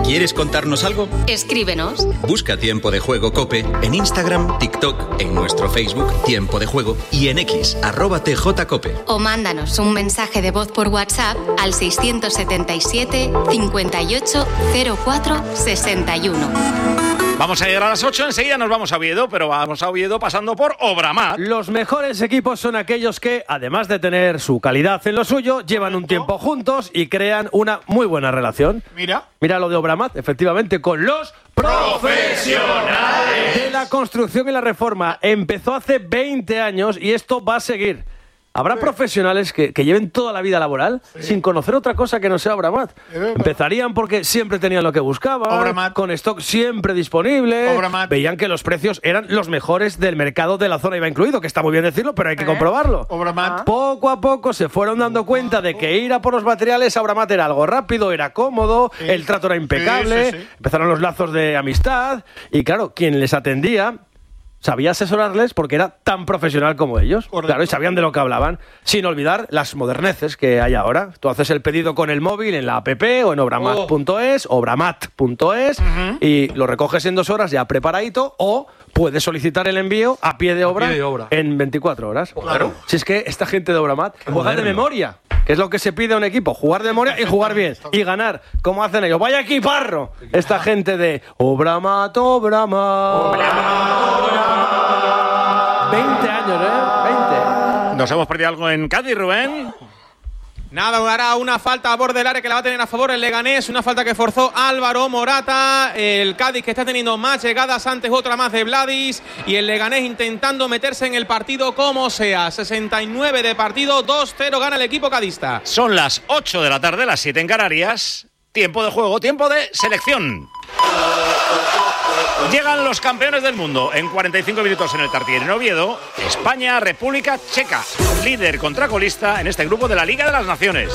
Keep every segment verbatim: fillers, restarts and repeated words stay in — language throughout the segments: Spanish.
¿Quieres contarnos algo? Escríbenos. Busca Tiempo de Juego COPE en Instagram, TikTok, en nuestro Facebook Tiempo de Juego y en X, arroba tjcope. O mándanos un mensaje de voz por WhatsApp al seiscientos setenta y siete, cincuenta y ocho, cero cuatro, sesenta y uno. Vamos a llegar a las ocho, enseguida nos vamos a Oviedo, pero vamos a Oviedo pasando por Obramat. Los mejores equipos son aquellos que, además de tener su calidad en lo suyo, llevan un tiempo juntos y crean una muy buena relación. Mira. Mira lo de Obramat, efectivamente, con los profesionales de la construcción y la reforma. Empezó hace veinte años y esto va a seguir. Habrá sí. profesionales que, que lleven toda la vida laboral sí. sin conocer otra cosa que no sea Obramat. Empezarían porque siempre tenían lo que buscaban, Obramat. Con stock siempre disponible, Obramat. Veían que los precios eran los mejores del mercado de la zona, iba incluido, que está muy bien decirlo, pero hay que ¿Eh? comprobarlo. Obramat. Poco a poco se fueron dando cuenta de que ir a por los materiales a Obramat era algo rápido, era cómodo, sí. el trato era impecable, sí, sí, sí. empezaron los lazos de amistad y claro, quien les atendía sabía asesorarles porque era tan profesional como ellos. Correcto. Claro, y sabían de lo que hablaban. Sin olvidar las moderneces que hay ahora. Tú haces el pedido con el móvil en la app o en obramat punto es, oh. obramat punto es, uh-huh. y lo recoges en dos horas ya preparadito, o puedes solicitar el envío a pie de obra, pie de obra. en veinticuatro horas. Claro. Si es que esta gente de Obramat juega de memoria, que es lo que se pide a un equipo, jugar de memoria y jugar bien, y ganar, como hacen ellos. ¡Vaya equiparro! Esta gente de Obramat, Obramat... Obramat. veinte años, ¿eh? veinte. Nos hemos perdido algo en Cádiz, Rubén. Nada, hará una falta a borde del área que la va a tener a favor el Leganés, una falta que forzó Álvaro Morata, el Cádiz que está teniendo más llegadas, antes otra más de Vladis, y el Leganés intentando meterse en el partido como sea. sesenta y nueve de partido, dos cero gana el equipo cadista. Son las ocho de la tarde, las siete en Canarias, tiempo de juego, tiempo de selección. Llegan los campeones del mundo en cuarenta y cinco minutos en el Tartiere en Oviedo. España, República Checa, líder contra colista en este grupo de la Liga de las Naciones.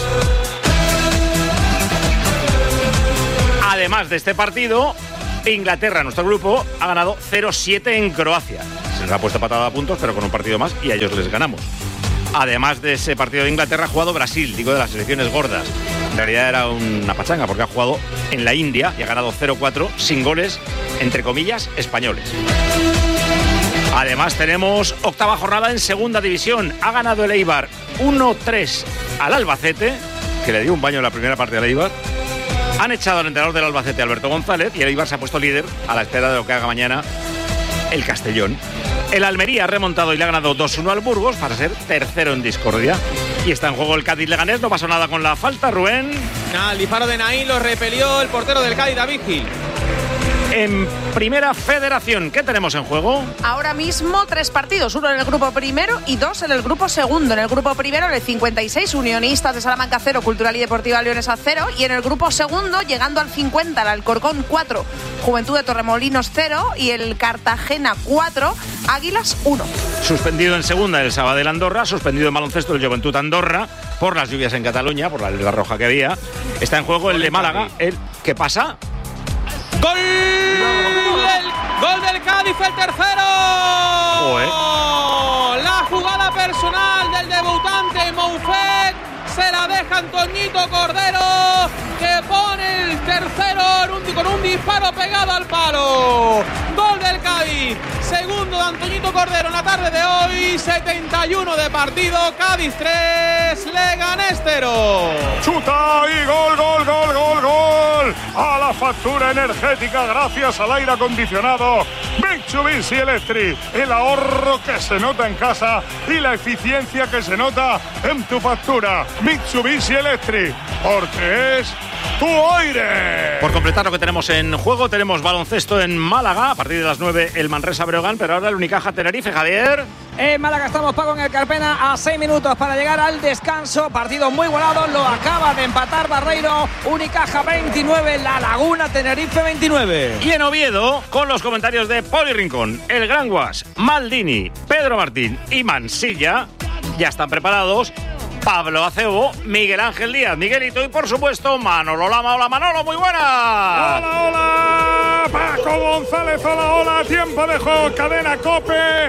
Además de este partido, Inglaterra, nuestro grupo, ha ganado cero siete en Croacia. Se nos ha puesto patada a puntos, pero con un partido más y a ellos les ganamos. Además de ese partido de Inglaterra, ha jugado Brasil, digo de las selecciones gordas. En realidad era una pachanga porque ha jugado en la India y ha ganado cero cuatro sin goles, entre comillas, españoles. Además tenemos octava jornada en segunda división. Ha ganado el Eibar uno tres al Albacete, que le dio un baño en la primera parte al Eibar. Han echado al entrenador del Albacete, Alberto González, y el Eibar se ha puesto líder a la espera de lo que haga mañana el Castellón. El Almería ha remontado y le ha ganado dos uno al Burgos para ser tercero en discordia. Y está en juego el Cádiz Leganés, no pasó nada con la falta, Rubén. Nada, el disparo de Naín lo repelió el portero del Cádiz, David Gil. En Primera Federación, ¿qué tenemos en juego? Ahora mismo tres partidos, uno en el grupo primero y dos en el grupo segundo. En el grupo primero, en el cincuenta y seis, Unionistas de Salamanca cero, Cultural y Deportiva Leonesa cero. Y en el grupo segundo, llegando al cincuenta, el Alcorcón cuatro, Juventud de Torremolinos cero y el Cartagena cuatro, Águilas uno. Suspendido en segunda el Sabadell Andorra, suspendido en baloncesto el Juventud Andorra por las lluvias en Cataluña, por la alerta roja que había. Está en juego el de Málaga. El, ¿Qué pasa? ¡Gol! El gol del Cádiz, el tercero. Joder. La jugada personal del debutante Moufet se la deja Antoñito Cordero, que pone el tercero con un disparo pegado al palo. Gol del Cádiz, segundo de Antoñito Cordero en la tarde de hoy. setenta y uno de partido, Cádiz tres, Leganés cero. Chuta y gol, gol, gol, gol, gol. A la factura energética gracias al aire acondicionado Mitsubishi Electric. El ahorro que se nota en casa y la eficiencia que se nota en tu factura. Mitsubishi Electric, porque es tu aire. Por completar lo que tenemos en juego, tenemos baloncesto en Málaga, a partir de las nueve el Manresa Breogán, pero ahora el Unicaja Tenerife, Javier. En Málaga estamos, Paco, en el Carpena, a seis minutos para llegar al descanso. Partido muy igualado, lo acaba de empatar Barreiro. Unicaja veintinueve, La Laguna Tenerife veintinueve. Y en Oviedo, con los comentarios de Poli Rincón, el Gran Guas, Maldini, Pedro Martín y Mansilla, ya están preparados. Pablo Acebo, Miguel Ángel Díaz, Miguelito y por supuesto Manolo Lama. Hola Manolo, muy buena. Hola, hola, Paco González, hola, hola, tiempo de juego, cadena COPE.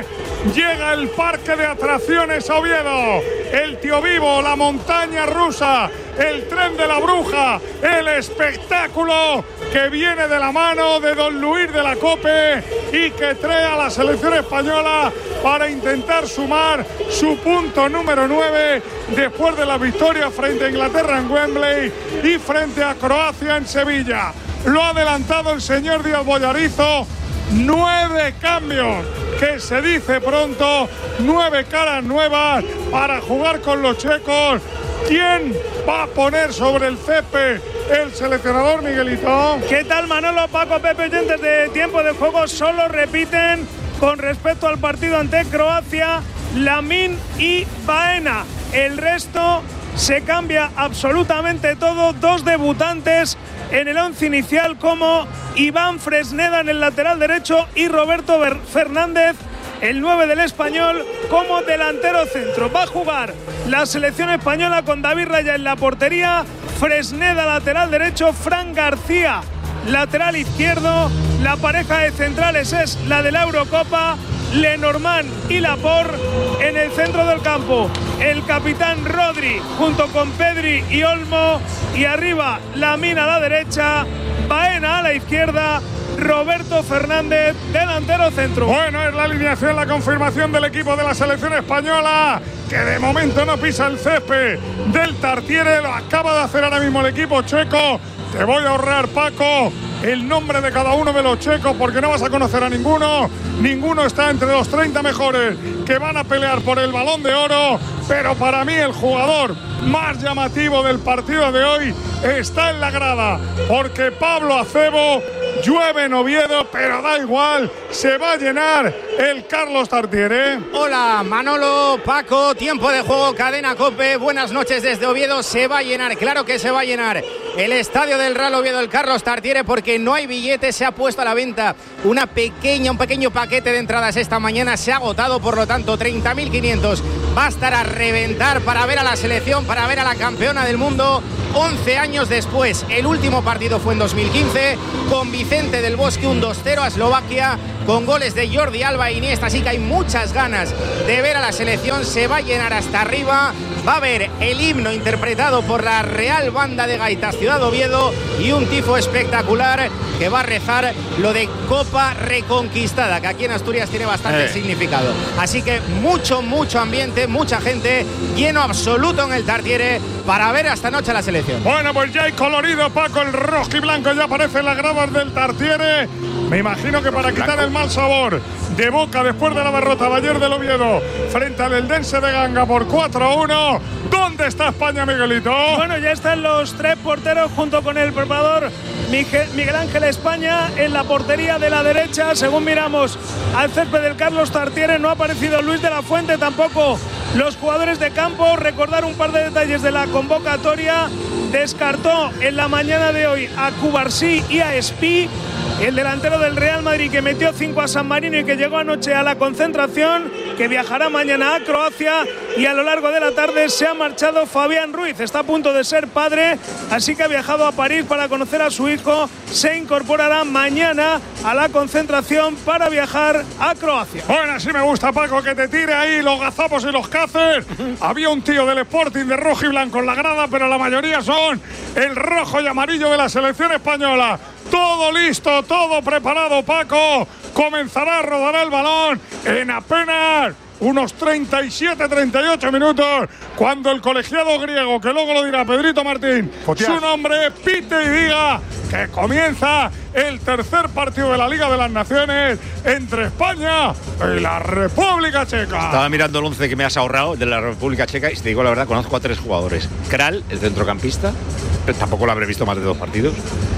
llega el parque de atracciones a Oviedo, el Tío Vivo, la montaña rusa, el tren de la bruja, el espectáculo que viene de la mano de don Luis de la Cope y que trae a la selección española para intentar sumar su punto número nueve después de la victoria frente a Inglaterra en Wembley y frente a Croacia en Sevilla. Lo ha adelantado el señor Díaz Bollarizo. Nueve cambios, que se dice pronto, nueve caras nuevas para jugar con los checos. ¿Quién va a poner sobre el césped el seleccionador Miguelito? ¿Qué tal, Manolo, Paco, Pepe, oyentes de Tiempo de Juego? Solo repiten con respecto al partido ante Croacia, Lamine y Baena. El resto se cambia absolutamente todo. Dos debutantes en el once inicial como Iván Fresneda en el lateral derecho y Roberto Fernández, el nueve del Español, como delantero centro. Va a jugar la selección española con David Raya en la portería, Fresneda lateral derecho, Fran García lateral izquierdo. La pareja de centrales es la de la Eurocopa, Lenormand y Laporte en el centro del campo. El capitán Rodri junto con Pedri y Olmo, y arriba Lamine a la derecha, Baena a la izquierda, Roberto Fernández delantero centro. Bueno, es la alineación, la confirmación del equipo de la selección española, que de momento no pisa el césped del Tartiere. Lo acaba de hacer ahora mismo el equipo checo. Te voy a ahorrar, Paco, el nombre de cada uno de los checos porque no vas a conocer a ninguno. Ninguno está entre los treinta mejores que van a pelear por el Balón de Oro, pero para mí el jugador más llamativo del partido de hoy está en la grada, porque Pablo Acebo llueve en Oviedo, pero da igual, se va a llenar el Carlos Tartiere. Hola, Manolo, Paco, Tiempo de Juego, Cadena COPE, buenas noches desde Oviedo. Se va a llenar, claro que se va a llenar el estadio del Real Oviedo, el Carlos Tartiere, porque no hay billetes. Se ha puesto a la venta una pequeña, un pequeño paquete de entradas esta mañana, se ha agotado, por lo tanto treinta mil quinientos va a estar a reventar para ver a la selección, para ver a la campeona del mundo once años después. El último partido fue en dos mil quince con Vicente del Bosque, un dos cero a Eslovaquia, con goles de Jordi Alba e Iniesta, así que hay muchas ganas de ver a la selección. Se va a llenar hasta arriba, va a haber el himno interpretado por la Real Banda de Gaitas Ciudad Oviedo y un tifo espectacular que va a rezar lo de Copa Reconquistada, que aquí en Asturias tiene bastante eh. significado. Así que mucho, mucho ambiente, mucha gente, lleno absoluto en el Tartiere para ver esta noche a la selección. Bueno, pues ya hay colorido, Paco, el rojo y blanco ya aparece en las gradas del Tartiere. Me imagino que para quitar el mal sabor de boca después de la derrota de ayer del Oviedo frente al Eldense de Ganga por cuatro a uno. ¿Dónde está España, Miguelito? Bueno, ya están los tres porteros junto con el preparador Miguel, Miguel Ángel España en la portería de la derecha. Según miramos al césped del Carlos Tartiere, no ha aparecido Luis de la Fuente, tampoco los jugadores de campo. Recordar un par de detalles de la convocatoria. Descartó en la mañana de hoy a Cubarsí y a Espí, el delantero del Real Madrid que metió cinco a San Marino y que llegó anoche a la concentración, que viajará mañana a Croacia. Y a lo largo de la tarde se ha marchado Fabián Ruiz, está a punto de ser padre, así que ha viajado a París para conocer a su hijo. Se incorporará mañana a la concentración para viajar a Croacia. Bueno, así me gusta, Paco, que te tire ahí los gazapos y los caces. Había un tío del Sporting de rojo y blanco en la grada, pero la mayoría son el rojo y amarillo de la selección española. Todo listo, todo preparado, Paco. Comenzará a rodar el balón en apenas unos treinta y siete, treinta y ocho minutos, cuando el colegiado griego, que luego lo dirá Pedrito Martín, Potias, su nombre, pite y diga que comienza el tercer partido de la Liga de las Naciones entre España y la República Checa. Estaba mirando el once que me has ahorrado de la República Checa y si te digo la verdad, conozco a tres jugadores. Kral, el centrocampista, pero tampoco lo habré visto más de dos partidos.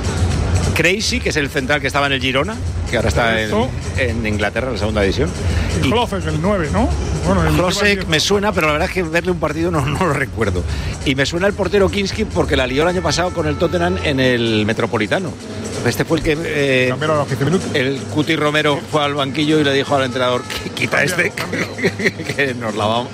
Crazy, que es el central que estaba en el Girona, que ahora está en, en Inglaterra, en la segunda división. Y Klosek, el nueve, ¿no? Bueno, Klosek me suena, pero la verdad es que verle un partido no, no lo recuerdo. Y me suena el portero Kinski porque la lió el año pasado con el Tottenham en el Metropolitano. Este fue el que eh, cambiaron a los quince minutos. El Cuti Romero fue al banquillo y le dijo al entrenador: quita este, que nos la vamos.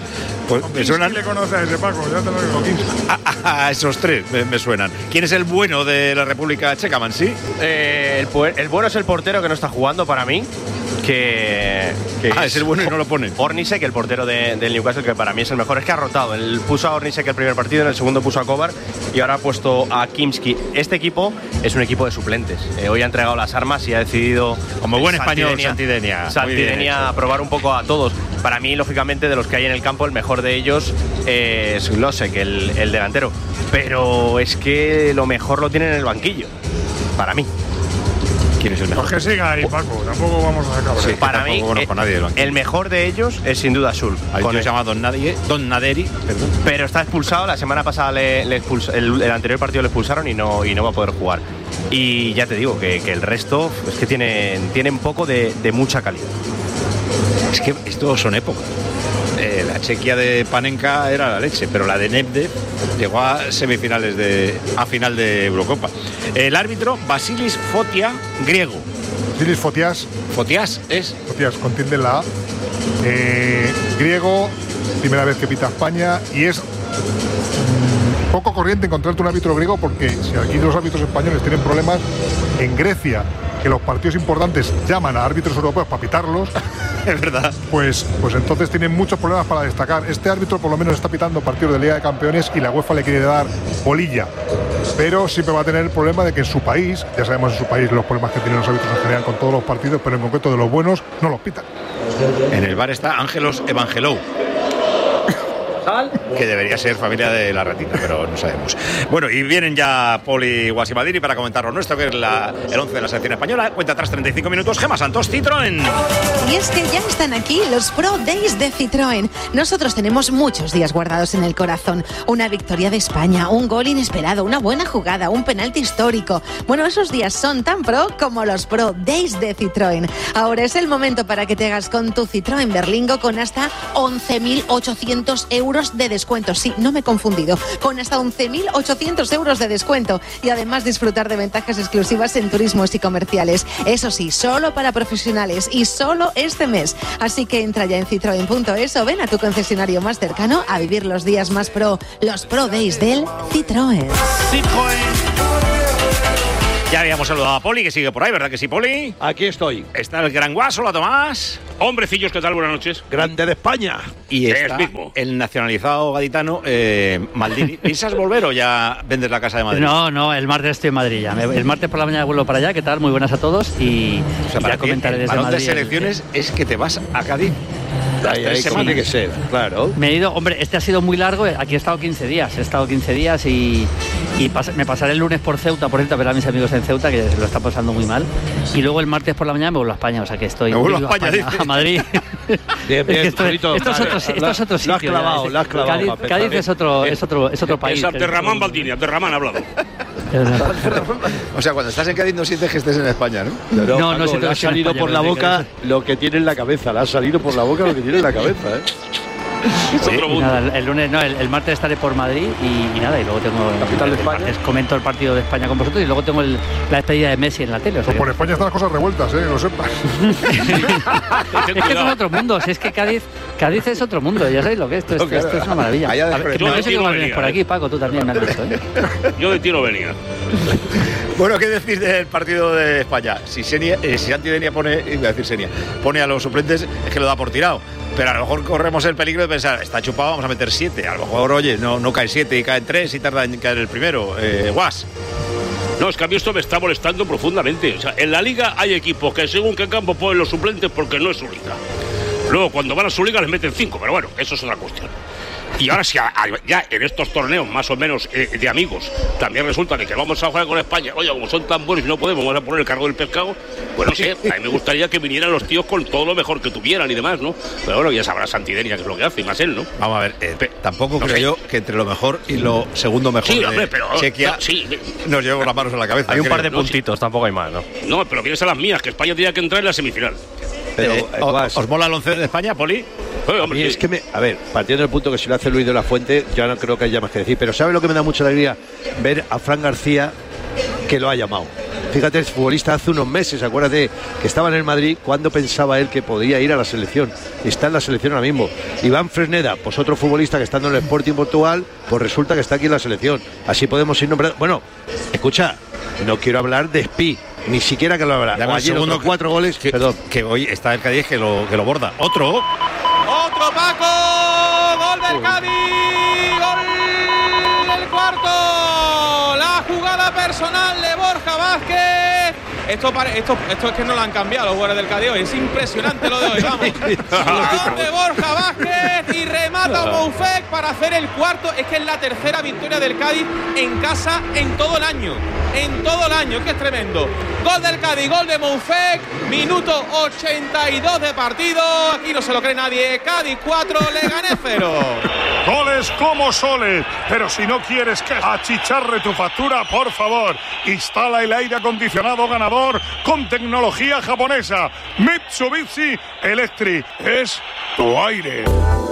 Pues me suenan. ¿Quién le conoce a ese Paco? Ya te lo digo. A, a, a esos tres me, me suenan. ¿Quién es el bueno de la República Checa, Mansi? Eh, el, el bueno es el portero que no está jugando para mí. Que, que ah, es el bueno y no lo ponen. Ornisek, el portero de, del Newcastle, que para mí es el mejor. Es que ha rotado. Él puso a Ornisek el primer partido, en el segundo puso a Kovar y ahora ha puesto a Kimski. Este equipo es un equipo de suplentes. Eh, hoy ha entregado las armas y ha decidido, como buen español, Santidenia. Santidenia, probar un poco a todos. Para mí, lógicamente, de los que hay en el campo, el mejor de ellos es Losek, el, el delantero. Pero es que lo mejor lo tiene en el banquillo. Para mí. ¿Quién es el mejor? Pues que siga ahí, Paco. Tampoco vamos a sacar. Sí, para mí, conozco a nadie el mejor de ellos es sin duda Sul. Con el llamado Don Nadie, Don Naderi, perdón. Pero está expulsado. La semana pasada le, le expuls, el, el anterior partido le expulsaron y no, y no va a poder jugar. Y ya te digo que, que el resto es que tienen, tienen poco de, de mucha calidad. Es que estos son épocas. Eh, la Chequia de Panenka era la leche, pero la de Nedved llegó a semifinales de a final de Eurocopa. El árbitro Vasilis Fotia, griego. Vasilis Fotias. Fotias es. Fotias contiende la A. Eh, griego, primera vez que pita España y es mmm, poco corriente encontrarte un árbitro griego porque si aquí los árbitros españoles tienen problemas, en Grecia, que los partidos importantes llaman a árbitros europeos para pitarlos. Es verdad. Pues, pues entonces tienen muchos problemas para destacar. Este árbitro por lo menos está pitando partidos de Liga de Campeones y la UEFA le quiere dar bolilla. Pero siempre va a tener el problema de que en su país, ya sabemos en su país los problemas que tienen los árbitros en general con todos los partidos, pero en concreto de los buenos no los pitan. En el bar está Ángelos Evangelou, que debería ser familia de la ratita, pero no sabemos. Bueno, y vienen ya Poli Guasimadiri para comentar lo nuestro, que es la, el once de la selección española. Cuenta atrás treinta y cinco minutos. Gemma Santos, Citroën. Y es que ya están aquí los Pro Days de Citroën. Nosotros tenemos muchos días guardados en el corazón. Una victoria de España, un gol inesperado, una buena jugada, un penalti histórico. Bueno, esos días son tan pro como los Pro Days de Citroën. Ahora es el momento para que te hagas con tu Citroën Berlingo con hasta once mil ochocientos euros de descuento. Sí, no me he confundido. Con hasta once mil ochocientos euros de descuento. Y además disfrutar de ventajas exclusivas en turismos y comerciales. Eso sí, solo para profesionales y solo este mes. Así que entra ya en citroen punto es o ven a tu concesionario más cercano a vivir los días más pro, los Pro Days del Citroën. Citroën. Ya habíamos saludado a Poli, que sigue por ahí, ¿verdad que sí, Poli? Aquí estoy. Está el gran Guaso, la Tomás. Hombrecillos, ¿qué tal? Buenas noches. Grande de España. Y está mismo. El nacionalizado gaditano, eh, Maldini. ¿Piensas volver o ya vendes la casa de Madrid? No, no, el martes estoy en Madrid ya. El martes por la mañana vuelvo para allá. ¿Qué tal? Muy buenas a todos. Y, o sea, y para ya comentaré desde Madrid. El Madrid. de selecciones el... es que te vas a Cádiz. Ahí, ahí tiene que ser, claro. Me he ido, hombre, este ha sido muy largo. Aquí he estado quince días. He estado quince días y, y pas, me pasaré el lunes por Ceuta, por cierto, a ver a mis amigos en Ceuta, que lo están pasando muy mal. Y luego el martes por la mañana me vuelvo a España. O sea que estoy. Me vuelvo a España, a, España, a Madrid. Bien, bien, esto, esto, esto, es otro, esto es otro sitio. Lo has clavado, lo has clavado. Cádiz, Cádiz es otro, es otro, es otro país. Es Abderramán Baldini, Abderramán ha hablado. O sea, cuando estás en Cádiz no sientes que estés en España, ¿no? Pero, no, no, no le ha salido España, por la boca lo que tiene en la cabeza. Le ha salido por la boca lo que tiene en la cabeza, ¿eh? Sí, nada, el lunes, no, el, el martes estaré por Madrid y, y nada, y luego tengo capital de España. Les comento el partido de España con vosotros y luego tengo el, la despedida de Messi en la tele. O sea pues por que... España están las cosas revueltas, eh, que lo sepas. Es que son otro mundo, si es que Cádiz, Cádiz es otro mundo, ya sabéis lo que es, esto, esto, esto es una maravilla. A ver, yo no sé cómo vienes por aquí, Paco, tú también me has visto, ¿eh? Yo de tiro venía. Bueno, ¿qué decir del partido de España? Si Senia, eh, si Santidenia pone, iba a decir Senia, pone a los suplentes, es que lo da por tirado. Pero a lo mejor corremos el peligro de pensar, está chupado, vamos a meter siete. A lo mejor, oye, no, no cae siete y caen tres y tarda en caer el primero. Eh, Guas. No, es que a mí esto me está molestando profundamente. O sea, en la Liga hay equipos que según qué campo ponen los suplentes porque no es su liga. Luego, cuando van a su liga les meten cinco, pero bueno, eso es otra cuestión. Y ahora sí, ya en estos torneos más o menos eh, de amigos, también resulta de que vamos a jugar con España. Oye, como son tan buenos y no podemos, vamos a poner el cargo del pescado. Bueno, no sé, a mí me gustaría que vinieran los tíos con todo lo mejor que tuvieran y demás, ¿no? Pero bueno, ya sabrá Santidenia que es lo que hace, y más él, ¿no? Vamos a ver, eh, Pe tampoco no creo sé. yo que entre lo mejor y lo segundo mejor sí, de hombre, pero, Chequia no, sí. nos llevamos las manos en la cabeza. Hay un creo. par de no, puntitos, sí. tampoco hay más, ¿no? No, pero vienes a las mías, que España tenía que entrar en la semifinal. Pero, eh, ¿os, ¿Os mola el once de España, Poli? Eh, hombre, sí. Es que me, a ver, partiendo del punto que si lo hace Luis de la Fuente, ya no creo que haya más que decir. Pero ¿sabe lo que me da mucha alegría? Ver a Fran García, que lo ha llamado. Fíjate, el futbolista hace unos meses, acuérdate, que estaba en el Madrid, cuando pensaba él que podía ir a la selección. Está en la selección ahora mismo. Iván Fresneda, pues otro futbolista que está en el Sporting Portugal, pues resulta que está aquí en la selección. Así podemos ir nombrando. Bueno, escucha, no quiero hablar de Spi, ni siquiera que lo hablará. Dame un segundo, que, cuatro goles, que, perdón. Que hoy está el Cádiz que lo, que lo borda. Otro. Otro Paco, gol del Cádiz, gol del cuarto. La jugada personal de Borja Vázquez. Esto, pare, esto, esto es que no lo han cambiado los jugadores del Cádiz hoy. Es impresionante lo de hoy, vamos. Gol de Borja Vázquez y remata Moufek para hacer el cuarto. Es que es la tercera victoria del Cádiz en casa en todo el año. En todo el año, que es tremendo. Gol del Cádiz, gol de Moufek. Minuto ochenta y dos de partido. Aquí no se lo cree nadie. Cádiz cuatro, Leganés cero. Goles como soles. Pero si no quieres que achicharre tu factura, por favor, instala el aire acondicionado ganador con tecnología japonesa. Mitsubishi Electric es tu aire.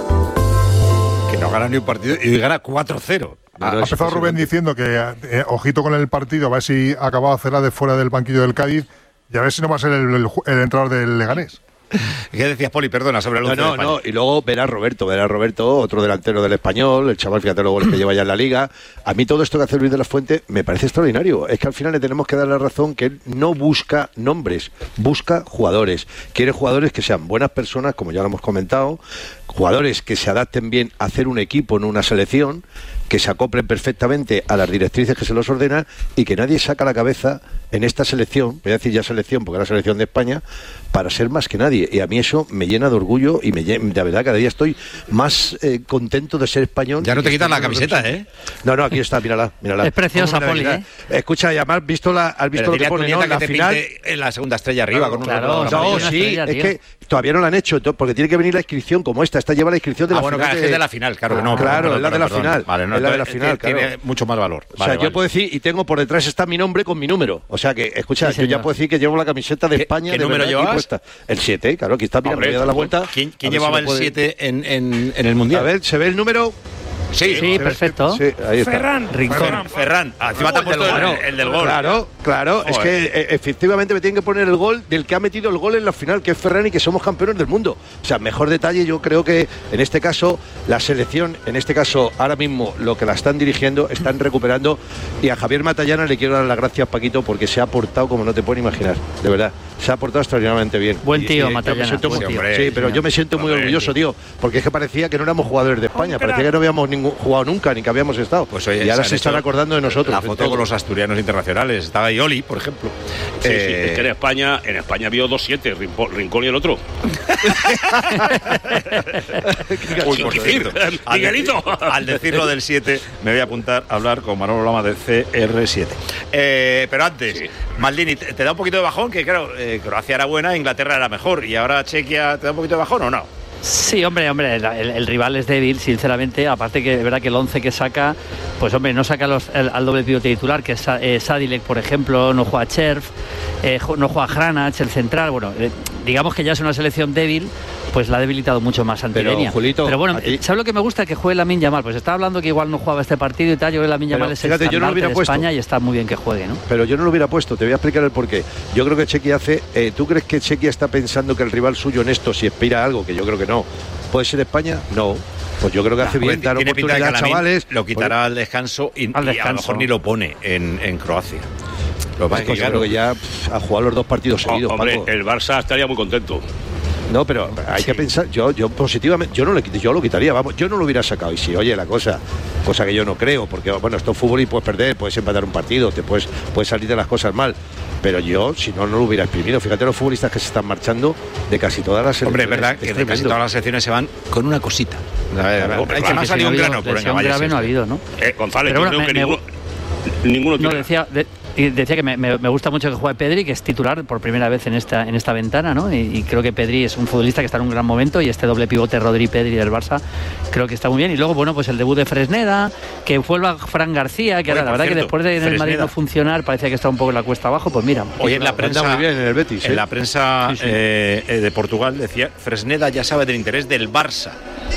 Que no gana ni un partido y hoy gana cuatro cero. Ha empezado Rubén diciendo que eh, ojito con el partido, a ver si acababa Celade fuera del banquillo del Cádiz y a ver si no va a ser el, el, el entrenador del Leganés. ¿Qué decías, Poli? Perdona, sobre el once No, no, de España. no, y luego verá Roberto, verá Roberto, otro delantero del Español, el chaval, fíjate los goles que lleva ya en la Liga. A mí todo esto que hace Luis de la Fuente me parece extraordinario. Es que al final le tenemos que dar la razón que él no busca nombres, busca jugadores. Quiere jugadores que sean buenas personas, como ya lo hemos comentado, jugadores que se adapten bien a hacer un equipo, no una selección, que se acoplen perfectamente a las directrices que se los ordenan y que nadie saca la cabeza en esta selección, voy a decir ya selección porque es la selección de España, para ser más que nadie. Y a mí eso me llena de orgullo y me llena, de verdad cada día estoy más eh, contento de ser español. Ya no te quitas la camiseta, ¿eh? No, no, aquí está, mírala, mírala. Es preciosa, Poli, ¿eh? Escucha, y además, visto la, has visto lo que pone, ¿no? En la te final en la segunda estrella arriba, claro, con un claro, no, sí, estrella, es tío. Que todavía no la han hecho, porque tiene que venir la inscripción como esta. Esta lleva la inscripción de ah, la bueno, final. Claro, de... es de la final, claro. Ah, no, claro, perdón, es la de la perdón, final. Vale, no, es la de la final, tiene claro. mucho más valor. Vale, o sea, vale. yo puedo decir, y tengo por detrás está mi nombre con mi número. O sea que, escucha, sí, yo ya puedo decir que llevo la camiseta de ¿Qué, España. ¿Qué de número verdad, llevas? Puesta. El siete, claro, aquí está, mira, me voy a dar la vuelta. ¿Quién, quién llevaba si el siete puede... en, en, en el Mundial? A ver, ¿se ve el número? Sí, sí, perfecto. Sí, ahí está. Ferran. Rincón. Ferran. Ferran. Ah, encima te ha puesto el, el del gol. Claro, claro. Joder. Es que eh, efectivamente me tienen que poner el gol del que ha metido el gol en la final, que es Ferran, y que somos campeones del mundo. O sea, mejor detalle, yo creo que en este caso, la selección, en este caso, ahora mismo, lo que la están dirigiendo, están recuperando. Y a Javier Matallana le quiero dar las gracias, Paquito, porque se ha portado como no te pueden imaginar. De verdad, se ha portado extraordinariamente bien. Buen tío, y, y, Matallana. Muy, tío. Sí, pero yo me siento muy orgulloso, tío, porque es que parecía que no éramos jugadores de España, parecía que no habíamos ningún, jugado nunca, ni que habíamos estado. Pues oye, y ahora se, se están acordando de nosotros. La foto con los asturianos internacionales. Estaba ahí Oli, por ejemplo. Sí, eh... sí, es que en España, en España vio dos siete, Rincón y el otro. Uy, por cierto, Miguelito. Al, al decir lo del siete, me voy a apuntar a hablar con Manolo Lama de C R siete. Eh, pero antes, sí. Maldini, ¿te, ¿te da un poquito de bajón? Que claro, eh, Croacia era buena, Inglaterra era mejor. ¿Y ahora Chequia te da un poquito de bajón o no? Sí, hombre, hombre, el, el rival es débil, sinceramente. Aparte que es verdad que el once que saca, pues hombre, no saca los, el, al doble pivote titular, que es eh, Sadilek, por ejemplo, no juega Cherf, eh, no juega Hranac, el central. Bueno, eh, digamos que ya es una selección débil, pues la ha debilitado mucho más ante Pero, Lenia. Julito, Pero bueno, ¿sabes lo que me gusta? Que juegue Lamine Yamal. Pues estaba hablando que igual no jugaba este partido y tal. Yo creo que Lamine Yamal es el fíjate, yo no lo hubiera de puesto. España y está muy bien que juegue, ¿no? Pero yo no lo hubiera puesto, te voy a explicar el porqué. Yo creo que Chequia hace. Eh, ¿Tú crees que Chequia está pensando que el rival suyo en esto, si aspira a algo, que yo creo que no, puede ser España? No. Pues yo creo que hace nah, bien dar oportunidad a chavales. Lo quitará al descanso y, al descanso. y a lo mejor ni lo pone en, en Croacia. Lo que pasa es que yo creo que ya pff, ha jugado los dos partidos seguidos. Oh, hombre, Paco. El Barça estaría muy contento. No, pero hay sí. que pensar, yo, yo positivamente, yo no le yo lo quitaría, vamos, yo no lo hubiera sacado. Y si oye la cosa, cosa que yo no creo, porque bueno, esto es fútbol y puedes perder, puedes empatar un partido, te puedes, puedes salir de las cosas mal. Pero yo, si no, no lo hubiera exprimido. Fíjate los futbolistas que se están marchando de casi todas las selecciones. Hombre, es verdad es que de tremendo. casi todas las selecciones se van con una cosita. A ver, a ver, que me ha salido un grano, pero venga, vaya. grave no ha habido, ¿no? Eh, González, pero yo bueno, creo me, que me, ninguno, ninguno no, decía, de, decía que me, me, me gusta mucho que juegue Pedri, que es titular por primera vez en esta en esta ventana, ¿no? Y, y creo que Pedri es un futbolista que está en un gran momento y este doble pivote Rodri-Pedri del Barça creo que está muy bien. Y luego, bueno, pues el debut de Fresneda, que vuelva Fran García, que ahora la verdad cierto, que después de en el Madrid no funcionar parecía que está un poco en la cuesta abajo, pues mira. Hoy en la prensa muy bien en el Betis, en ¿eh? la prensa sí, sí. Eh, de Portugal decía Fresneda ya sabe del interés del Barça.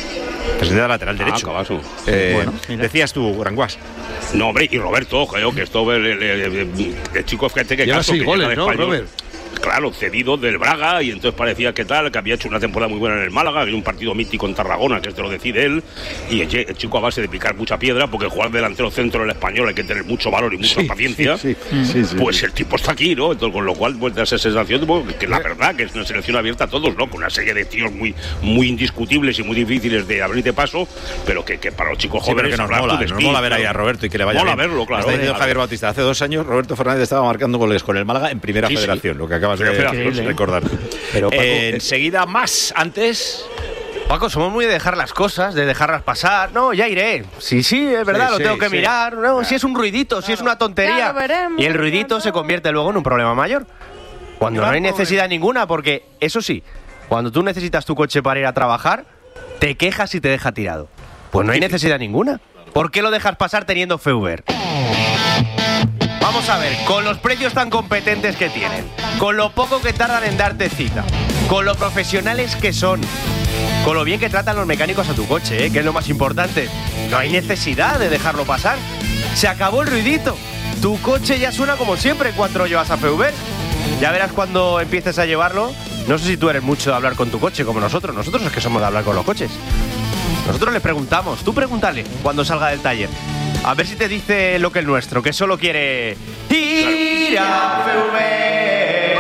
Presenta lateral derecho. Ah, Cabaso. Eh, Bueno, decías tú, Granguas. No, hombre, y Roberto, creo que esto el, el, el, el, el chico fíjate que Lleva caso seis que goles, llega de ¿no, español. Robert? Claro, cedido del Braga, y entonces parecía que tal, que había hecho una temporada muy buena en el Málaga, que hay un partido mítico en Tarragona, que este lo decide él, y el, el chico a base de picar mucha piedra, porque jugar delantero centro en el Español hay que tener mucho valor y mucha Sí, paciencia, sí, sí, sí, sí, pues sí. el tipo está aquí, ¿no? Entonces, con lo cual, pues da esa sensación de que la verdad que es una selección abierta a todos, ¿no? Con una serie de tíos muy, muy indiscutibles y muy difíciles de abrir de paso, pero que, que para los chicos Sí, pero jóvenes que nos hablar mola, tú de nos speed, mola ver ahí claro. a Roberto y que le vaya Mola bien. verlo, claro. Está diciendo Vale. Javier Bautista, hace dos años Roberto Fernández estaba marcando goles con el Málaga en primera Sí, sí. federación, lo que acabas de Primera federación, recordar. Pero, Paco, Eh, eh, enseguida más, antes... Paco, somos muy de dejar las cosas, de dejarlas pasar. No, ya iré. Sí, sí, es verdad, Sí, lo sí, tengo que sí. mirar. No, si es un ruidito, si es una Ya tontería. lo veremos. Y el ruidito se convierte luego en un problema mayor. Cuando no hay necesidad ninguna, porque, eso sí, cuando tú necesitas tu coche para ir a trabajar, te quejas y te deja tirado. Pues no hay necesidad ninguna. ¿Por qué lo dejas pasar teniendo Feuber? Vamos a ver, con los precios tan competentes que tienen, con lo poco que tardan en darte cita, con lo profesionales que son, con lo bien que tratan los mecánicos a tu coche, ¿eh? Que es lo más importante, no hay necesidad de dejarlo pasar. Se acabó el ruidito. Tu coche ya suena como siempre cuando lo llevas a Feuber. Ya verás cuando empieces a llevarlo. No sé si tú eres mucho de hablar con tu coche como nosotros. Nosotros es que somos de hablar con los coches. Nosotros le preguntamos, tú pregúntale cuando salga del taller. A ver si te dice lo que el nuestro, que solo quiere ir a Feuber.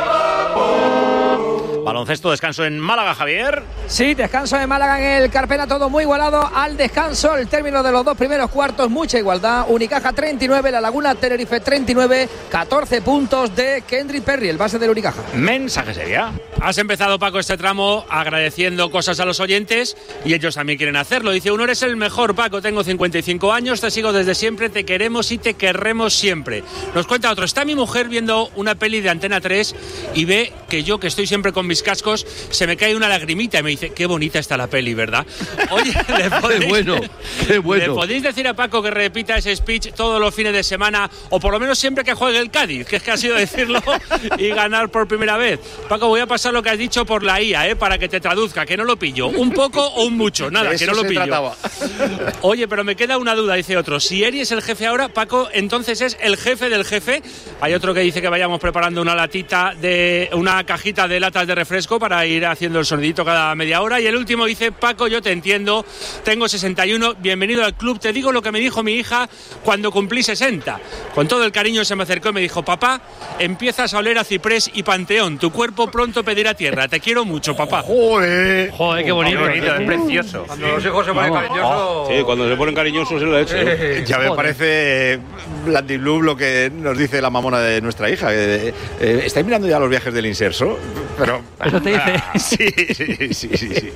Baloncesto, descanso en Málaga, Javier. Sí, descanso de Málaga en el Carpena, todo muy igualado al descanso. El término de los dos primeros cuartos, mucha igualdad. Unicaja treinta y nueve, La Laguna Tenerife treinta y nueve, catorce puntos de Kendrick Perry, el base del Unicaja. Mensaje sería. Has empezado, Paco, este tramo agradeciendo cosas a los oyentes y ellos también quieren hacerlo. Dice, uno, eres el mejor, Paco, tengo cincuenta y cinco años, te sigo desde siempre, te queremos y te querremos siempre. Nos cuenta otro, está mi mujer viendo una peli de Antena tres y ve que yo, que estoy siempre con mis cascos, se me cae una lagrimita y me dice, qué bonita está la peli, ¿verdad? Oye, ¿le podéis, Qué bueno, qué bueno. ¿le podéis decir a Paco que repita ese speech todos los fines de semana o por lo menos siempre que juegue el Cádiz, que es que ha sido decirlo y ganar por primera vez? Paco, voy a pasar lo que has dicho por la I A, ¿eh? Para que te traduzca, que no lo pillo. ¿Un poco o un mucho? Nada, De que eso no lo se pillo. trataba. Oye, pero me queda una duda, dice otro. Si Eri es el jefe ahora, Paco, entonces es el jefe del jefe. Hay otro que dice que vayamos preparando una latita de una cajita de latas de refresco para ir haciendo el sonidito cada media hora. Y el último dice, Paco, yo te entiendo, tengo sesenta y uno, bienvenido al club. Te digo lo que me dijo mi hija cuando cumplí sesenta. Con todo el cariño se me acercó y me dijo, papá, empiezas a oler a ciprés y panteón. Tu cuerpo pronto pedirá tierra. Te quiero mucho, papá. Joder. Joder, qué bonito. Qué bonito, es precioso. Cuando los hijos se ponen cariñosos. Sí, cuando se ponen cariñosos es la leche, ¿no? Ya me parece Blandy Blue lo que nos dice la mamona de nuestra hija. Eh, eh, ¿Estáis mirando ya los viajes del inserso? Pero, Eso te dice. Ah, sí, sí, sí, sí, sí.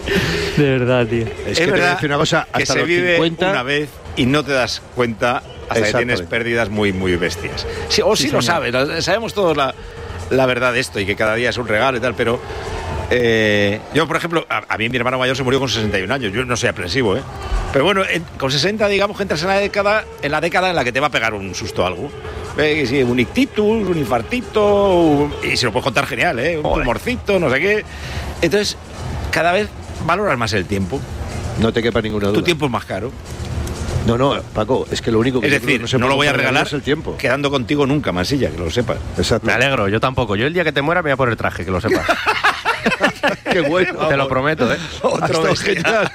De verdad, tío. Es que te voy a decir una cosa, que hasta se los vive cincuenta una vez y no te das cuenta hasta que Exactamente. tienes pérdidas muy, muy bestias. Sí, o sí, Sí, lo señor. sabes, la- sabemos todos la, la verdad de esto y que cada día es un regalo y tal, pero eh, yo, por ejemplo, a, a mí mi hermano mayor se murió con sesenta y un años, yo no soy aprensivo, ¿eh? Pero bueno, en- con sesenta digamos que entras en la década en la década en la que te va a pegar un susto algo. Eh, que sí, un ictitus, un infartito, un- y se lo puedes contar genial, ¿eh? Un tumorcito, no sé qué. Entonces, cada vez valoras más el tiempo. No te quepa ninguna duda. Tu tiempo es más caro. No, no, Paco, es que lo único que Es yo creo decir, que se no, puede lo voy a comprar regalar es el tiempo. quedando contigo nunca, Mansilla, que lo sepas. Exacto. Me alegro, yo tampoco. Yo el día que te muera me voy a poner traje, que lo sepas. Qué bueno. Te lo prometo, ¿eh? Otro Hasta genial.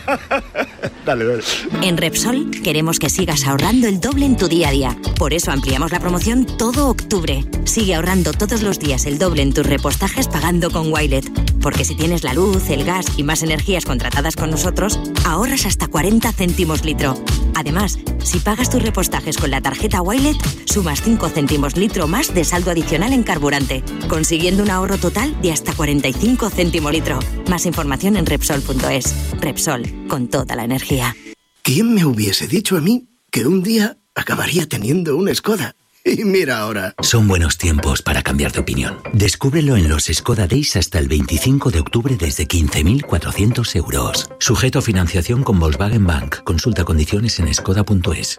Dale, dale. En Repsol queremos que sigas ahorrando el doble en tu día a día. Por eso ampliamos la promoción todo octubre. Sigue ahorrando todos los días el doble en tus repostajes pagando con Wilet. Porque si tienes la luz, el gas y más energías contratadas con nosotros, ahorras hasta cuarenta céntimos litro. Además, si pagas tus repostajes con la tarjeta Wilet, sumas cinco céntimos litro más de saldo adicional en carburante, consiguiendo un ahorro total de hasta cuarenta y cinco céntimos litro. Más información en Repsol punto es. Repsol, con toda la energía. ¿Quién me hubiese dicho a mí que un día acabaría teniendo una Skoda? Y mira ahora. Son buenos tiempos para cambiar de opinión. Descúbrelo en los Skoda Days hasta el veinticinco de octubre desde quince mil cuatrocientos euros. Sujeto a financiación con Volkswagen Bank. Consulta condiciones en skoda punto es.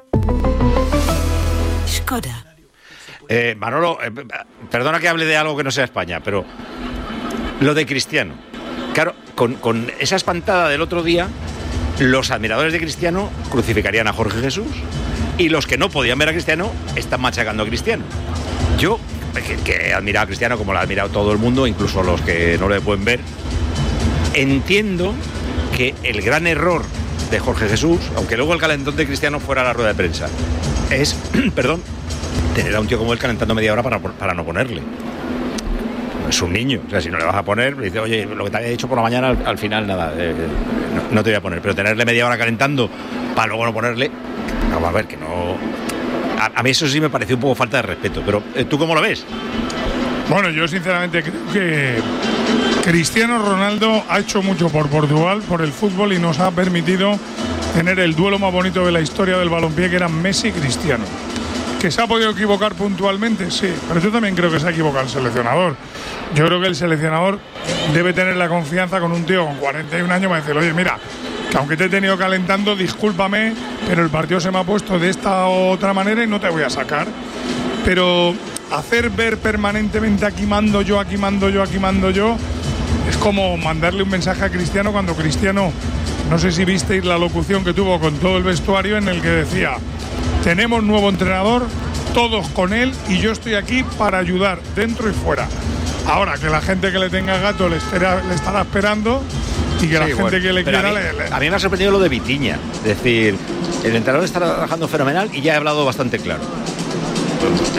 Skoda. Eh, Manolo, eh, perdona que hable de algo que no sea España, pero lo de Cristiano. Claro, con, con esa espantada del otro día, los admiradores de Cristiano crucificarían a Jorge Jesús y los que no podían ver a Cristiano están machacando a Cristiano. Yo, que, que he admirado a Cristiano como lo ha admirado todo el mundo, incluso los que no le pueden ver, entiendo que el gran error de Jorge Jesús, aunque luego el calentón de Cristiano fuera a la rueda de prensa, es, perdón, tener a un tío como él calentando media hora para, para no ponerle. Es un niño, o sea, si no le vas a poner, le dice, oye, lo que te había dicho por la mañana, al, al final nada, eh, no, no te voy a poner, pero tenerle media hora calentando para luego no ponerle, vamos a ver, que no... A, a mí eso sí me pareció un poco falta de respeto, pero ¿tú cómo lo ves? Bueno, yo sinceramente creo que Cristiano Ronaldo ha hecho mucho por Portugal, por el fútbol, y nos ha permitido tener el duelo más bonito de la historia del balompié, que era Messi y Cristiano. ¿Que se ha podido equivocar puntualmente? Sí, pero yo también creo que se ha equivocado el seleccionador. Yo creo que el seleccionador debe tener la confianza con un tío con cuarenta y un años para decir, oye, mira, que aunque te he tenido calentando, discúlpame, pero el partido se me ha puesto de esta u otra manera y no te voy a sacar. Pero hacer ver permanentemente aquí mando yo, aquí mando yo, aquí mando yo, es como mandarle un mensaje a Cristiano cuando Cristiano, no sé si visteis la locución que tuvo con todo el vestuario en el que decía, tenemos nuevo entrenador, todos con él y yo estoy aquí para ayudar dentro y fuera. Ahora, que la gente que le tenga gato le, estará, le estará esperando y que sí, la gente bueno, que le quiera... A mí, le, le... a mí me ha sorprendido lo de Vitinha. Es decir, el entrenador está trabajando fenomenal y ya he hablado bastante claro. Sí,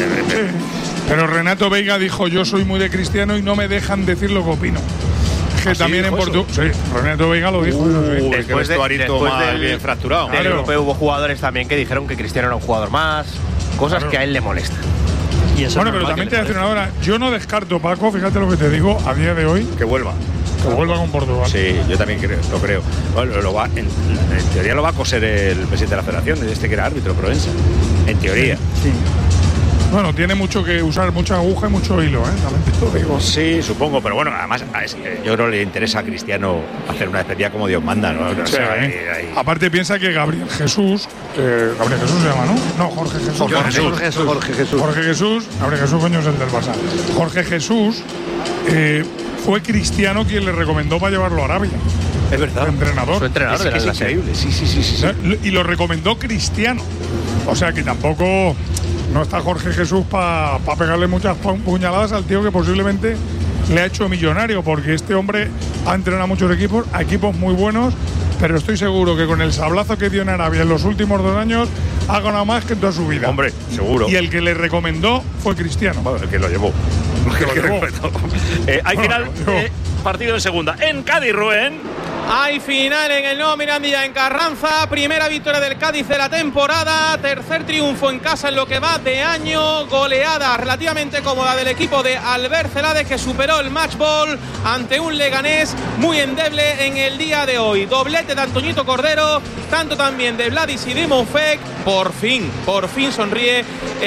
pero Renato Veiga dijo, yo soy muy de Cristiano y no me dejan decir lo que opino. Que ¿Ah, también sí, en Portugal. Sí, Renato Veiga lo dijo. Uh, sí. Después, de, después del, bien fracturado. Del claro. Europeo hubo jugadores también que dijeron que Cristiano era un jugador más, cosas claro. que a él le molestan. Y eso bueno, pero también te voy a decir una hora, yo no descarto, Paco, fíjate lo que te digo, a día de hoy. Que vuelva. Que vuelva con Portugal. Sí, yo también creo, lo creo. Bueno, lo va, en, en teoría lo va a coser el presidente de la federación, este que era árbitro, Provenza. En teoría. Sí. sí. Bueno, tiene mucho que usar, mucha aguja y mucho hilo, ¿eh? También te lo digo. Sí, supongo, pero bueno, además yo creo que le interesa a Cristiano hacer una despedida como Dios manda, ¿no? O sea, sí, ahí, ahí. Aparte piensa que Gabriel Jesús, eh, Gabriel Jesús se llama, ¿no? No, Jorge Jesús. Jorge Jesús. Jorge Jesús. Jorge Jesús. Jorge Jesús, Gabriel Jesús, coño, es el del Barça. Jorge Jesús eh, fue Cristiano quien le recomendó para llevarlo a Arabia. Es verdad. El entrenador. Su entrenador es, que es increíble. Sí, sí, sí, sí, sí. Y lo recomendó Cristiano. O sea que tampoco... No está Jorge Jesús para pa pegarle muchas puñaladas al tío que posiblemente le ha hecho millonario, porque este hombre ha entrenado a muchos equipos, a equipos muy buenos, pero estoy seguro que con el sablazo que dio en Arabia en los últimos dos años ha ganado más que en toda su vida. Hombre, seguro. Y el que le recomendó fue Cristiano. Bueno, el que lo llevó. El que lo llevó. eh, hay bueno, final, eh, partido en segunda. En Cádiz, Rubén. Hay final en el Nuevo Mirandilla en Carranza, primera victoria del Cádiz de la temporada, tercer triunfo en casa en lo que va de año, goleada relativamente cómoda del equipo de Albert Celades, que superó el match ball ante un Leganés muy endeble en el día de hoy. Doblete de Antoñito Cordero, tanto también de Vladis y de Moufek. Por fin, por fin sonríe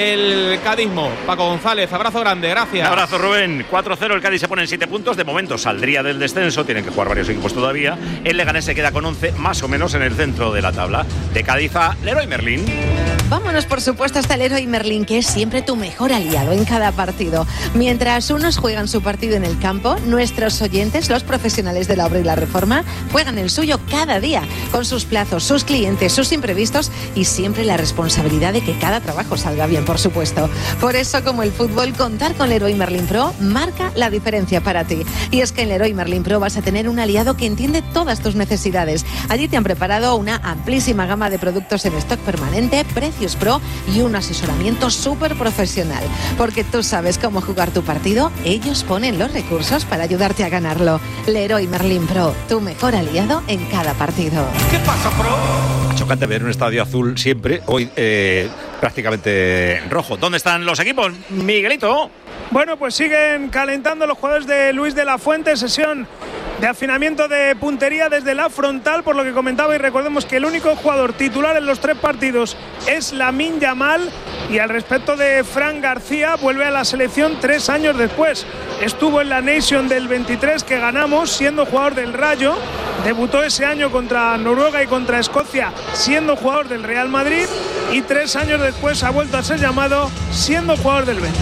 el cadismo. Paco González, abrazo grande, gracias. Un abrazo, Rubén. cuatro cero, el Cádiz se pone en siete puntos, de momento saldría del descenso, tienen que jugar varios equipos todavía. El Leganés se queda con once, más o menos en el centro de la tabla. De Cádiz a Leroy Merlin. Vámonos, por supuesto, hasta el Leroy Merlin, que es siempre tu mejor aliado en cada partido. Mientras unos juegan su partido en el campo, nuestros oyentes, los profesionales de la obra y la reforma, juegan el suyo cada día, con sus plazos, sus clientes, sus imprevistos y siempre la responsabilidad de que cada trabajo salga bien, por supuesto. Por eso, como el fútbol, contar con Leroy Merlin Pro marca la diferencia para ti. Y es que en Leroy Merlin Pro vas a tener un aliado que entiende todas tus necesidades. Allí te han preparado una amplísima gama de productos en stock permanente, precios pro y un asesoramiento súper profesional. Porque tú sabes cómo jugar tu partido, ellos ponen los recursos para ayudarte a ganarlo. Leroy Merlin Pro, tu mejor aliado en cada partido. ¿Qué pasa, Pro? Chocante ver un estadio azul siempre, hoy eh, prácticamente rojo. ¿Dónde están los equipos, Miguelito? Bueno, pues siguen calentando los jugadores de Luis de la Fuente, sesión de afinamiento de puntería desde la frontal, por lo que comentaba, y recordemos que el único jugador titular en los tres partidos es Lamine Yamal, y al respecto de Fran García, vuelve a la selección tres años después. Estuvo en la Nation del veintitrés que ganamos siendo jugador del Rayo, debutó ese año contra Noruega y contra Escocia siendo jugador del Real Madrid, y tres años después ha vuelto a ser llamado siendo jugador del Betis.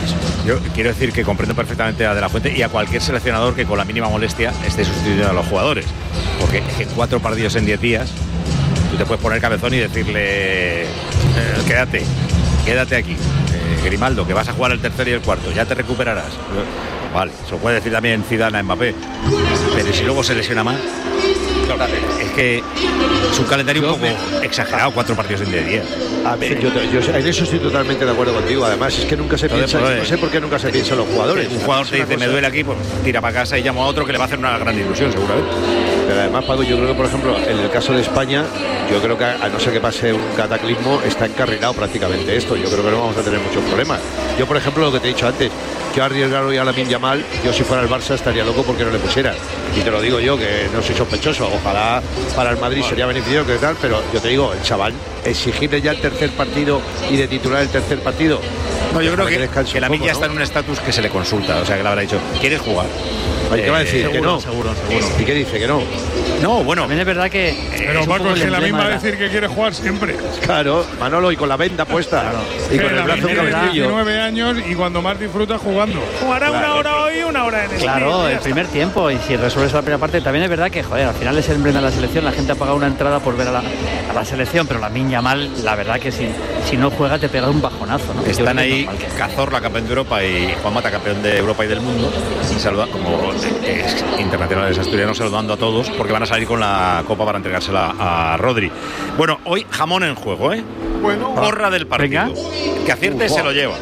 Yo quiero decir que comprendo perfectamente a De La Fuente y a cualquier seleccionador que con la mínima molestia esté sustituyendo a los jugadores. Porque en cuatro partidos en diez días, tú te puedes poner cabezón y decirle, eh, quédate, quédate aquí. Eh, Grimaldo, que vas a jugar el tercero y el cuarto, ya te recuperarás. Vale, se lo puede decir también Zidane a Mbappé. Pero si luego se lesiona más, es que es un calendario un poco exagerado, cuatro partidos en diez días. A ver, yo, yo en eso estoy totalmente de acuerdo contigo. Además, es que nunca se Entonces, piensa, pues, no sé por qué nunca se piensa en los jugadores. Un jugador te dice, me duele aquí, pues tira para casa y llamo a otro que le va a hacer una gran ilusión, seguramente. Pero además, Paco, yo creo que, por ejemplo, en el caso de España, yo creo que a no ser que pase un cataclismo, está encarrilado prácticamente esto. Yo creo que no vamos a tener muchos problemas. Yo, por ejemplo, lo que te he dicho antes, que arriesgar hoy a Lamine Yamal, yo si fuera el Barça estaría loco porque no le pusieran. Y te lo digo yo, que no soy sospechoso. Ojalá para el Madrid sería beneficioso que tal, pero yo te digo, el chaval, exigirle ya el tercer partido y de titular el tercer partido. No, yo creo que, que, que Lamine ya ¿no? está en un estatus que se le consulta, o sea que le habrá dicho, ¿quieres jugar? Oye, ¿qué va a decir? Seguro, que no. Seguro, seguro. ¿Y qué dice? Que no. No, bueno. También es verdad que. Pero Paco, es que Lamine va a decir que quiere jugar siempre. Claro, Manolo, y con la venda puesta. Claro. Y que con el brazo tiene diecinueve años y cuando más disfruta jugando. Jugará claro. una hora hoy y una hora en el Claro, día, el primer está. tiempo. Y si resuelves la primera parte, también es verdad que, joder, al final es el emblema de la selección. La gente ha pagado una entrada por ver a la, a la selección, pero Lamine Yamal, la verdad que si, si no juega, te pega un bajonazo, ¿no? Están ahí Cazorla, campeón de Europa, y Juan Mata, campeón de Europa y del mundo. Y saluda, como es internacionales asturianos, saludando a todos porque van a salir con la copa para entregársela a Rodri. Bueno, hoy jamón en juego, ¿eh? Bueno. Porra del partido. Venga. Que acierte uh, se lo lleva.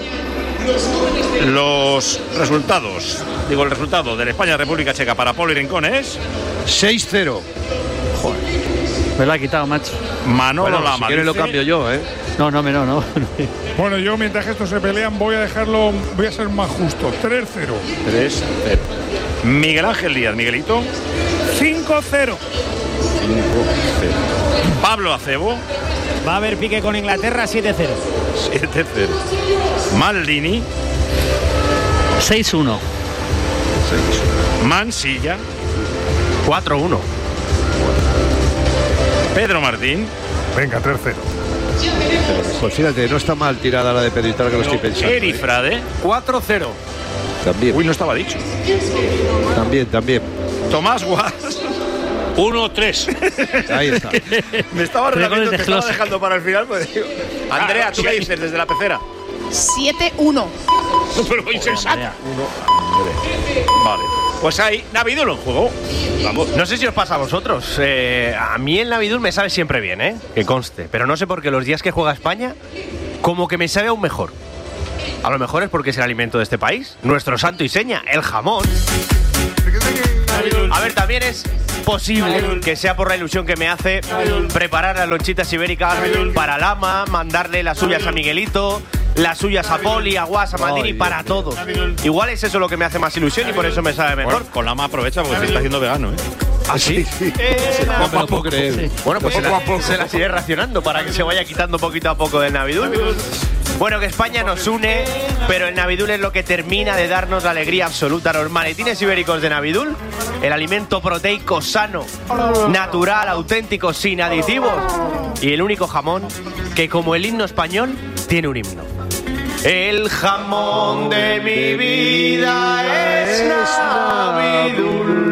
Los resultados, digo el resultado de la España-República Checa para Poli Rincón es seis cero. Joder. Me lo ha quitado, macho. Manolo bueno, la si quieres lo cambio yo, ¿eh? No, no, no, no. Bueno, yo mientras que estos se pelean voy a dejarlo, voy a ser más justo. tres cero. tres cero. Miguel Ángel Díaz, Miguelito. cinco cero. cinco cero. Pablo Acebo. Va a haber pique con Inglaterra, siete cero. siete cero. Maldini. seis uno. seis uno. Mansilla. cuatro uno. Pedro Martín. Venga, tres cero. Pues fíjate, no está mal tirada la de Pedrital, que lo estoy pensando. Eri Frade. cuatro cero. También. Uy, no estaba dicho. También, también. Tomás Guas. uno tres. Ahí está. Me estaba relajando, te estaba dejando para el final. Pues, digo. Andrea, ¿tú qué dices desde la pecera? siete uno. Pero insensato. Vale. Pues hay Navidul en juego. Vamos. No sé si os pasa a vosotros. Eh, a mí el Navidul me sabe siempre bien, ¿eh? Que conste. Pero no sé por qué los días que juega España, como que me sabe aún mejor. A lo mejor es porque es el alimento de este país. Nuestro santo y seña, el jamón. A ver, también es posible que sea por la ilusión que me hace preparar las lonchitas ibéricas para Lama, mandarle las suyas a Miguelito, las suyas a Poli, a Guas, a Maldini, para todos. Igual es eso lo que me hace más ilusión y por eso me sabe mejor. Bueno, con Lama aprovecha porque se está haciendo vegano, ¿eh? ¿Ah, sí? Eh, no me lo puedo creer. Sí. Bueno, pues se la, se la sigue racionando para que se vaya quitando poquito a poco del Navidul. Bueno, que España nos une, pero el Navidul es lo que termina de darnos la alegría absoluta. Los maletines ibéricos de Navidul, el alimento proteico sano, natural, auténtico, sin aditivos. Y el único jamón que, como el himno español, tiene un himno. El jamón de mi vida es Navidul.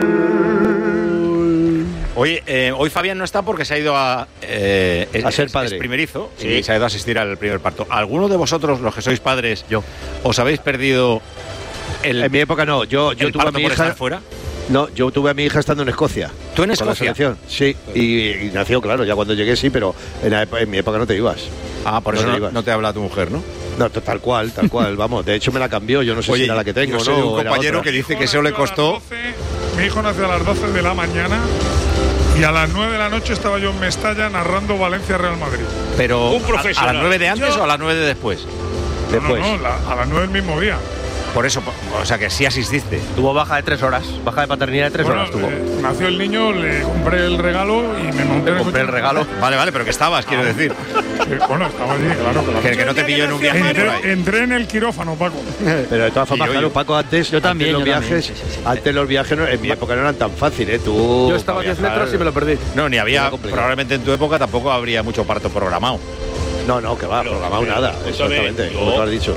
Oye, eh, hoy Fabián no está porque se ha ido a, eh, a ser es, padre. Es primerizo, sí. Y se ha ido a asistir al primer parto. ¿Alguno de vosotros, los que sois padres, yo, os habéis perdido el En mi época no, yo, yo el tuve a parto mi por hija estar fuera? No, yo tuve a mi hija estando en Escocia. ¿Tú en con Escocia? La selección, sí, y, y nació, claro, ya cuando llegué sí, pero en, la, en mi época no te ibas. Ah, por no eso te no, no te habla tu mujer, ¿no? No, tal cual, tal cual, vamos. De hecho me la cambió, yo no sé Oye, si era la que tengo, yo soy ¿no? un compañero que dice que eso le costó. Mi hijo nació a las doce de la mañana y a las nueve de la noche estaba yo en Mestalla narrando Valencia-Real Madrid. Pero un profesional. ¿A, a las nueve de antes yo, o a las nueve de después? No, después. No, no, la, a las nueve del mismo día. Por eso, o sea que sí asististe. Tuvo baja de tres horas, baja de paternidad de tres bueno, horas tuvo. Eh, nació el niño, le compré el regalo y me monté en el compré el regalo. Vale, vale, pero que estabas, quiero decir. Eh, bueno, estaba allí, claro. claro. Que, que no te pilló en un viaje. Entré, entré en el quirófano, Paco. Pero de todas formas, claro, Paco, antes, yo también, antes yo los viajes, también, sí, sí, sí. antes los viajes no, en mi época no eran tan fáciles, ¿eh? Tú. Yo estaba a diez metros y me lo perdí. No, ni había, probablemente en tu época tampoco habría mucho parto programado. No, no, que va, programado nada, exactamente, como tú has dicho. A,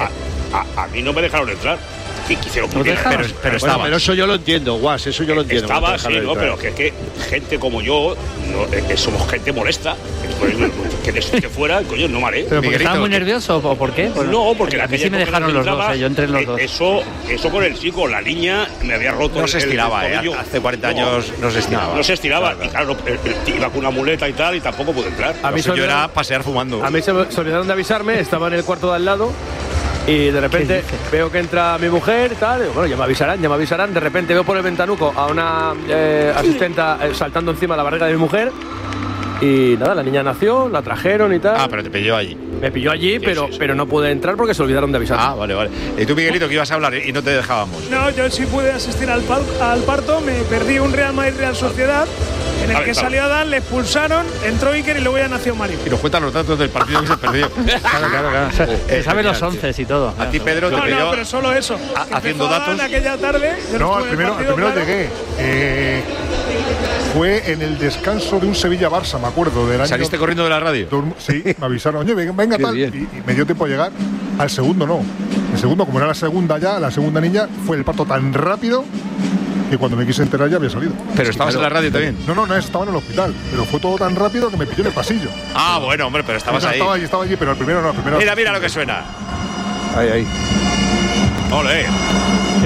a, a mí no me dejaron entrar. Y quisieron no pero, pero, pero, estaba. Pero eso yo lo entiendo, Guas, eso yo lo entiendo. Estaba, no sí, no, pero que, que gente como yo, no, eh, somos gente molesta. Que de que fuera, coño, no maré. ¿Pero porque estaba muy nervioso o por qué? Pues no, porque a mí sí me dejaron los entraba, dos, eh, yo entré en los dos. Eso, eso con el chico, la niña me había roto. No se estiraba, el, el eh, hace cuarenta años no se estiraba. No se estiraba, claro, claro. y claro, el, el, iba con una muleta y tal, y tampoco pude entrar. A mí yo era pasear fumando. A mí se, se olvidaron de avisarme, estaba en el cuarto de al lado. Y de repente veo que entra mi mujer, tal, digo, bueno, ya me avisarán, ya me avisarán. De repente veo por el ventanuco a una eh, asistenta eh, saltando encima de la barriga de mi mujer. Y nada, la niña nació, la trajeron y tal. Ah, pero te pilló allí. Me pilló allí, sí, pero, sí, sí. pero no pude entrar porque se olvidaron de avisar. Ah, vale, vale. ¿Y tú, Miguelito, que ibas a hablar y no te dejábamos? No, yo sí pude asistir al, al parto, me perdí un Real Madrid-Real Sociedad, en el que salió Adán, le expulsaron, entró Iker y luego ya nació Mario. Y nos cuentan los datos del partido que se perdió. Claro, claro, claro. Se saben los once y todo. A ti, Pedro, no, te pilló. No, pero solo eso. A, haciendo datos. Aquella tarde. No, al primero, al primero claro. llegué. Eh, fue en el descanso de un Sevilla-Barça, me acuerdo. Del año ¿Saliste corriendo de la radio? Sí, me avisaron, oye, venga, venga tal. Y, y me dio tiempo a llegar. Al segundo no. El segundo, como era la segunda ya, la segunda niña, fue el parto tan rápido que cuando me quise enterar ya había salido. ¿Pero estabas en la radio también? No, no, no, estaba en el hospital. Pero fue todo tan rápido que me pilló en el pasillo. Ah, bueno, hombre, pero estabas o sea, ahí. Estaba allí, estaba allí, pero el primero no. El primero mira, mira lo que suena. Ahí, ahí. Ole.